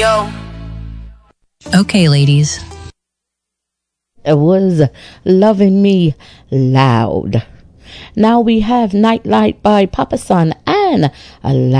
yo. Okay, ladies. It was Loving Me Loud. Now we have Nightlight by Papa San and a